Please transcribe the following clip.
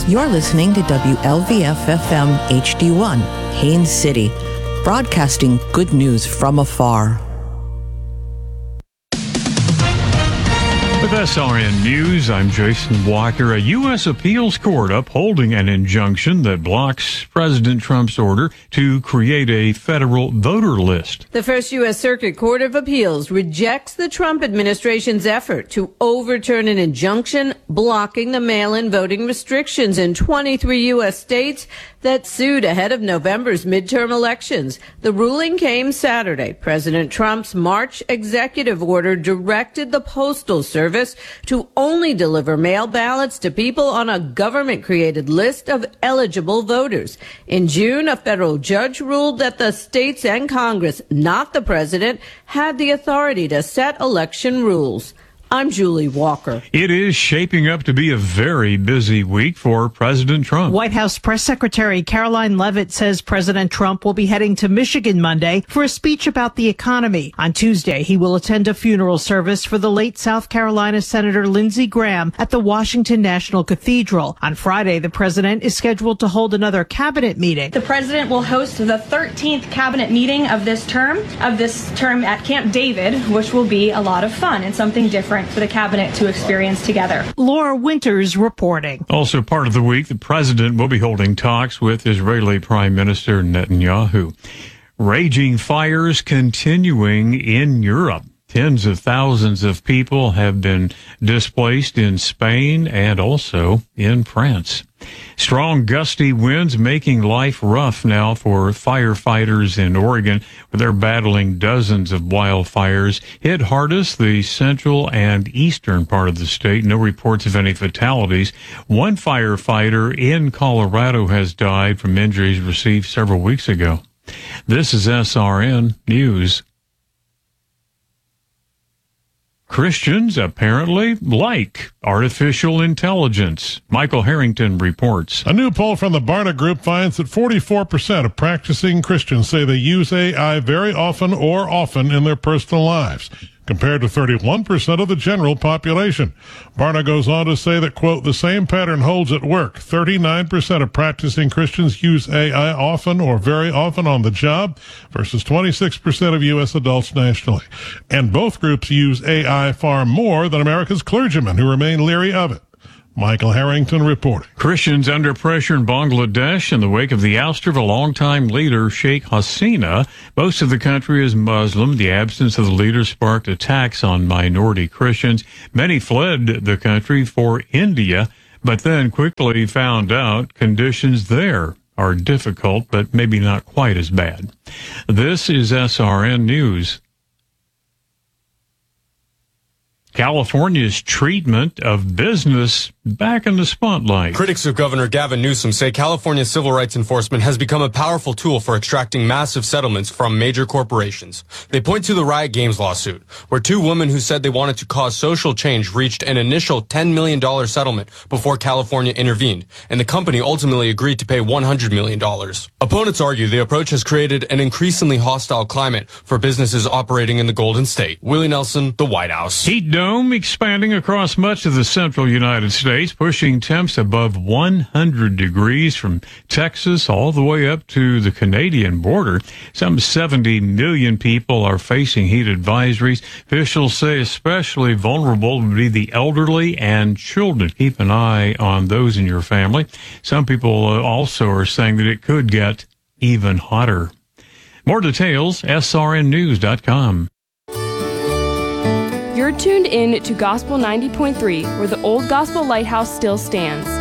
You're listening to WLVF-FM HD1, Haines City, broadcasting good news from afar. With SRN News, I'm Jason Walker. A U.S. appeals court upholding an injunction that blocks President Trump's order to create a federal voter list. The First U.S. Circuit Court of Appeals rejects the Trump administration's effort to overturn an injunction blocking the mail-in voting restrictions in 23 U.S. states that sued ahead of November's midterm elections. The ruling came Saturday. President Trump's March executive order directed the Postal Service to only deliver mail ballots to people on a government-created list of eligible voters. In June, a federal judge ruled that the states and Congress, not the president, had the authority to set election rules. I'm Julie Walker. It is shaping up to be a very busy week for President Trump. White House Press Secretary Caroline Leavitt says President Trump will be heading to Michigan Monday for a speech about the economy. On Tuesday, he will attend a funeral service for the late South Carolina Senator Lindsey Graham at the Washington National Cathedral. On Friday, the president is scheduled to hold another cabinet meeting. The president will host the 13th cabinet meeting of this term at Camp David, which will be a lot of fun and something different for the cabinet to experience together. Laura Winters reporting. Also part of the week, the president will be holding talks with Israeli Prime Minister Netanyahu. Raging fires continuing in Europe. Tens of thousands of people have been displaced in Spain and also in France. Strong gusty winds making life rough now for firefighters in Oregon, where they're battling dozens of wildfires. Hit hardest the central and eastern part of the state. No reports of any fatalities. One firefighter in Colorado has died from injuries received several weeks ago. This is SRN News. Christians apparently like artificial intelligence. Michael Harrington reports. A new poll from the Barna Group finds that 44% of practicing Christians say they use AI very often or often in their personal lives, compared to 31% of the general population. Barna goes on to say that, quote, the same pattern holds at work. 39% of practicing Christians use AI often or very often on the job versus 26% of U.S. adults nationally. And both groups use AI far more than America's clergymen, who remain leery of it. Michael Harrington reporting. Christians under pressure in Bangladesh in the wake of the ouster of a longtime leader, Sheikh Hasina. Most of the country is Muslim. The absence of the leader sparked attacks on minority Christians. Many fled the country for India, but then quickly found out conditions there are difficult, but maybe not quite as bad. This is SRN News. California's treatment of business back in the spotlight. Critics of Governor Gavin Newsom say California's civil rights enforcement has become a powerful tool for extracting massive settlements from major corporations. They point to the Riot Games lawsuit, where two women who said they wanted to cause social change reached an initial $10 million settlement before California intervened, and the company ultimately agreed to pay $100 million. Opponents argue the approach has created an increasingly hostile climate for businesses operating in the Golden State. Willie Nelson, the White House. Heat dome expanding across much of the central United States, pushing temps above 100 degrees from Texas all the way up to the Canadian border. Some 70 million people are facing heat advisories. Officials say especially vulnerable would be the elderly and children. Keep an eye on those in your family. Some people also are saying that it could get even hotter. More details, srnnews.com. You're tuned in to Gospel 90.3, where the old Gospel Lighthouse still stands.